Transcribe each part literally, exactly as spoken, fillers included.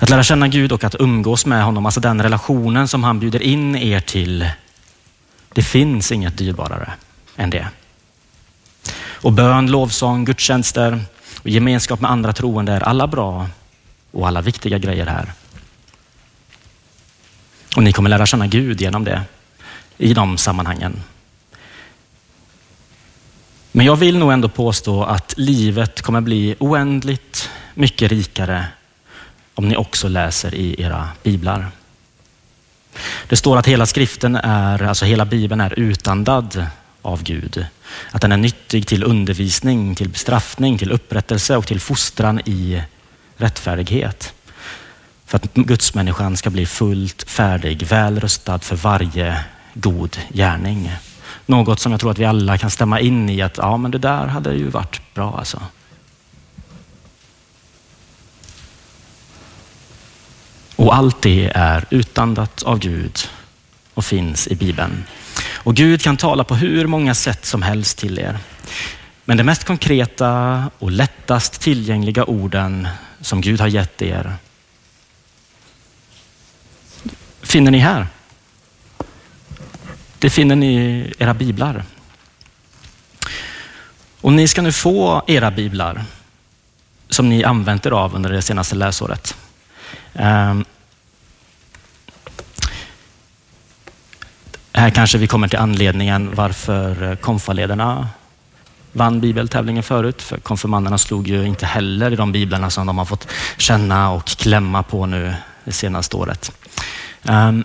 Att lära känna Gud och att umgås med honom, alltså den relationen som han bjuder in er till, det finns inget dyrbarare än det. Och bön, lovsång, gudstjänster och gemenskap med andra troende är alla bra och alla viktiga grejer här. Och ni kommer lära känna Gud genom det i de sammanhangen. Men jag vill nog ändå påstå att livet kommer bli oändligt mycket rikare om ni också läser i era biblar. Det står att hela skriften är, alltså hela Bibeln är utandad av Gud. Att den är nyttig till undervisning, till bestraffning, till upprättelse och till fostran i rättfärdighet. För att Gudsmänniskan ska bli fullt färdig, väl rustad för varje god gärning. Något som jag tror att vi alla kan stämma in i, att ja, men det där hade ju varit bra alltså. Och allt det är utandat av Gud och finns i Bibeln. Och Gud kan tala på hur många sätt som helst till er. Men det mest konkreta och lättast tillgängliga orden som Gud har gett er finner ni här. Det finner ni i era biblar. Och ni ska nu få era biblar som ni använt er av under det senaste läsåret. Um, här kanske vi kommer till anledningen varför konfaledarna vann bibeltävlingen förut. För konfirmanderna slog ju inte heller i de biblarna som de har fått känna och klämma på nu det senaste året. Um,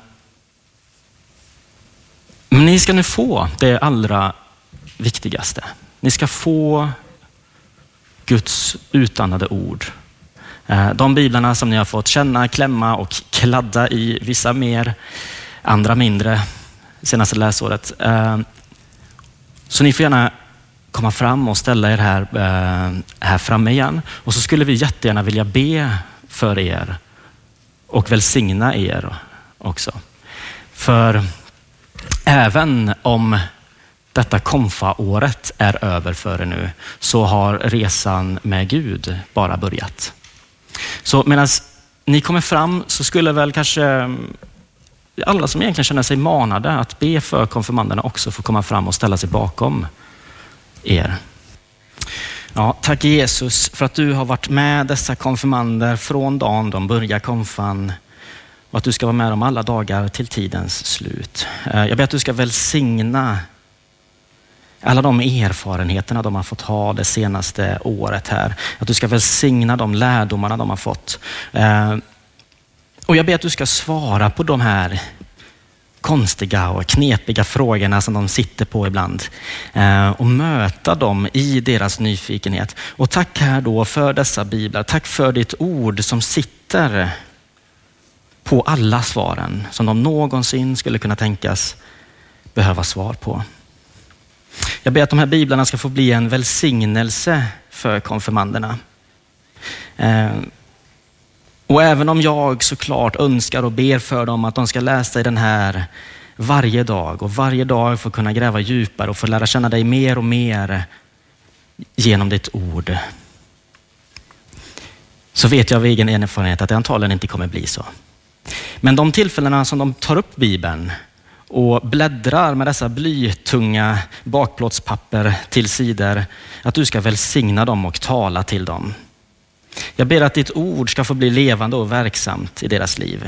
men ni ska nu få det allra viktigaste. Ni ska få Guds utandade ord. De biblarna som ni har fått känna, klämma och kladda i, vissa mer, andra mindre, senaste läsåret. Så ni får gärna komma fram och ställa er här, här framme igen. Och så skulle vi jättegärna vilja be för er och välsigna er också. För även om detta konfa-året är över för er nu, så har resan med Gud bara börjat. Så medan ni kommer fram så skulle väl kanske alla som egentligen känner sig manade att be för konfirmanderna också få komma fram och ställa sig bakom er. Ja, tack Jesus för att du har varit med dessa konfirmander från dagen de börjar konfan, och att du ska vara med dem alla dagar till tidens slut. Jag ber att du ska välsigna alla de erfarenheterna de har fått ha det senaste året här. Att du ska välsigna de lärdomarna de har fått. Och jag ber att du ska svara på de här konstiga och knepiga frågorna som de sitter på ibland. Och möta dem i deras nyfikenhet. Och tack här då för dessa biblar. Tack för ditt ord som sitter på alla svaren som de någonsin skulle kunna tänkas behöva svar på. Jag ber att de här biblarna ska få bli en välsignelse för konfirmanderna. Eh, och även om jag såklart önskar och ber för dem att de ska läsa i den här varje dag och varje dag få kunna gräva djupare och få lära känna dig mer och mer genom ditt ord, så vet jag av egen erfarenhet att det antagligen inte kommer bli så. Men de tillfällena som de tar upp Bibeln och bläddrar med dessa blytunga bakplåtspapper till sidor, att du ska välsigna dem och tala till dem. Jag ber att ditt ord ska få bli levande och verksamt i deras liv.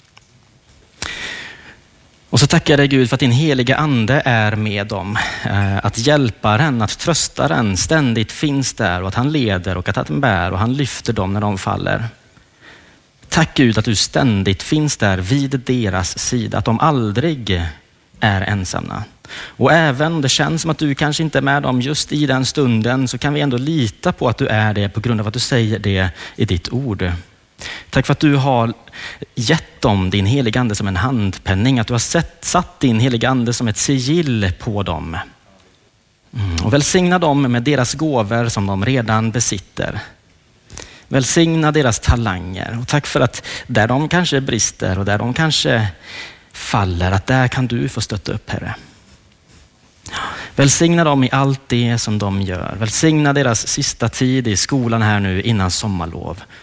Och så tackar jag dig Gud för att din heliga ande är med dem. Att hjälpa den, att trösta den ständigt finns där, och att han leder och att han bär och han lyfter dem när de faller. Tack Gud att du ständigt finns där vid deras sida, att de aldrig är ensamma. Och även om det känns som att du kanske inte är med dem just i den stunden, så kan vi ändå lita på att du är det på grund av att du säger det i ditt ord. Tack för att du har gett dem din heliga ande som en handpenning, att du har sett, satt din heliga ande som ett sigill på dem. Mm. Och välsigna dem med deras gåvor som de redan besitter. Välsigna deras talanger, och tack för att där de kanske brister och där de kanske faller, att där kan du få stötta upp, Herre. Välsigna dem i allt det som de gör. Välsigna deras sista tid i skolan här nu innan sommarlov.